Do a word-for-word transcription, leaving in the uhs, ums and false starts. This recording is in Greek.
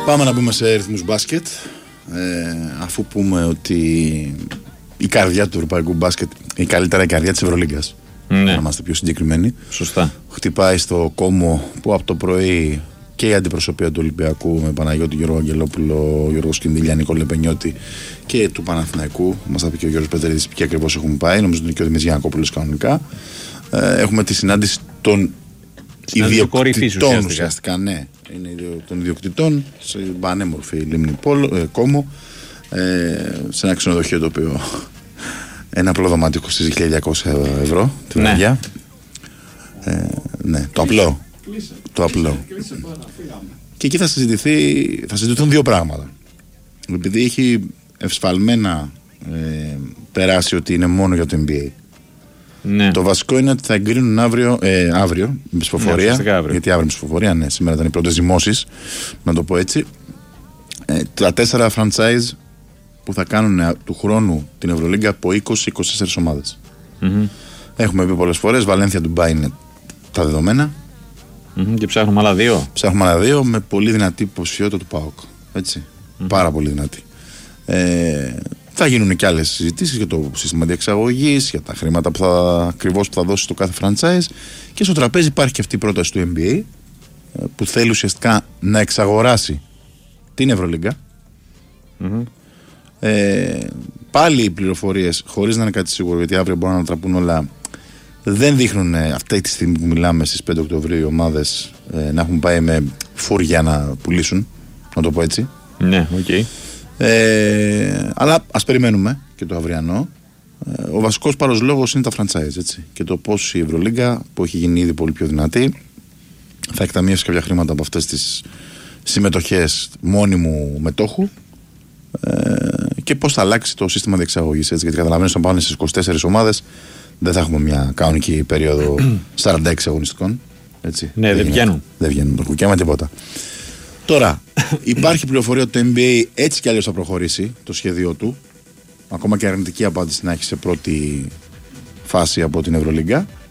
Πάμε να μπούμε σε ρυθμούς μπάσκετ. Ε, αφού πούμε ότι η καρδιά του ευρωπαϊκού μπάσκετ, η καλύτερα η καρδιά της Ευρωλίγκας, ναι, να είμαστε πιο συγκεκριμένοι. Σωστά. Χτυπάει στο Κόμο, που από το πρωί και η αντιπροσωπεία του Ολυμπιακού με Παναγιώτη, Γιώργο Αγγελόπουλο, Γιώργο Σκινδυλιά, Νίκο Λεπενιώτη και του Παναθηναϊκού. Μας θα πει και ο Γιώργος Πετρίδης ποιοι ακριβώς έχουμε πάει. Νομίζω ότι είναι και ο Δημήτρης Γιαννακόπουλος κανονικά. Ε, έχουμε τη συνάντηση των ιδιοκτητών ουσιαστικά, ναι. Είναι των ιδιοκτητών σε πανέμορφη λίμνη Πόλο, ε, Κόμο, ε, σε ένα ξενοδοχείο το οποίο ένα απλό δωμάτιο κοστίζει χίλια διακόσια ευρώ τη βραδιά. Ναι. Ε, ναι, το απλό. Κλείσε, το απλό. Κλείσε, κλείσε, και εκεί θα συζητηθεί, θα συζητηθούν δύο πράγματα. Επειδή έχει ευσφαλμένα ε, περάσει ότι είναι μόνο για το N B A. Ναι. Το βασικό είναι ότι θα εγκρίνουν αύριο, ε, αύριο με ψηφοφορία. Ναι, αύριο. Γιατί αύριο με ψηφοφορία, ναι, σήμερα ήταν οι πρώτες δημόσεις, να το πω έτσι. Ε, τα τέσσερα franchise που θα κάνουν του χρόνου την Ευρωλίγκα από είκοσι με είκοσι τέσσερις ομάδες. Mm-hmm. Έχουμε πει πολλές φορές, Βαλένθια, Ντουμπάι είναι τα δεδομένα. Mm-hmm. Και ψάχνουμε άλλα δύο. Ψάχνουμε άλλα δύο με πολύ δυνατή υποψηφιότητα του ΠΑΟΚ. Έτσι. Mm-hmm. Πάρα πολύ δυνατή. Ε, Θα γίνουν και άλλες συζητήσεις για το σύστημα διεξαγωγής, για τα χρήματα που θα, ακριβώς που θα δώσει το κάθε franchise. Και στο τραπέζι υπάρχει και αυτή η πρόταση του N B A που θέλει ουσιαστικά να εξαγοράσει την Ευρωλίγκα. Mm-hmm. Ε, πάλι οι πληροφορίες, χωρίς να είναι κάτι σίγουρο, γιατί αύριο μπορούν να ανατραπούν όλα, δεν δείχνουν αυτή τη στιγμή που μιλάμε στις πέντε Οκτωβρίου οι ομάδες ε, να έχουν πάει με φούρια να πουλήσουν, να το πω έτσι. Ναι, οκ. Okay. Ε, αλλά ας περιμένουμε και το αυριανό. Ε, ο βασικός πάρος λόγος είναι τα franchise, έτσι. Και το πώς η Ευρωλίγκα, που έχει γίνει ήδη πολύ πιο δυνατή, θα εκταμιεύσει κάποια χρήματα από αυτές τις συμμετοχές μόνιμου μετόχου, ε, και πώς θα αλλάξει το σύστημα διεξαγωγής, έτσι. Γιατί καταλαβαίνεις, όταν πάνε στις είκοσι τέσσερις ομάδες δεν θα έχουμε μια κανονική περίοδο σαράντα έξι αγωνιστικών, έτσι. Ναι, δεν βγαίνουν. Δεν βγαίνουν το κουκιά με τίποτα. Τώρα, υπάρχει πληροφορία ότι το N B A έτσι κι αλλιώς θα προχωρήσει το σχέδιό του, ακόμα και αρνητική απάντηση να έχει σε πρώτη φάση από την Ευρωλίγκα.